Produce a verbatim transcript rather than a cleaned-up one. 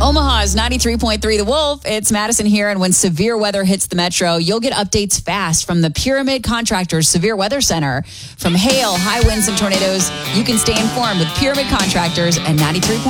Omaha's ninety-three point three The Wolf. It's Madison here, and when severe weather hits the metro, you'll get updates fast from the Pyramid Contractors Severe Weather Center. From hail, high winds, and tornadoes, you can stay informed with Pyramid Contractors and ninety-three point three